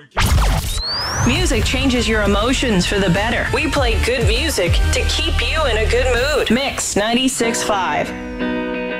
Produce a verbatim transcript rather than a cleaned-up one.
Music changes your emotions for the better. We play good music to keep you in a good mood. Mix ninety-six point five.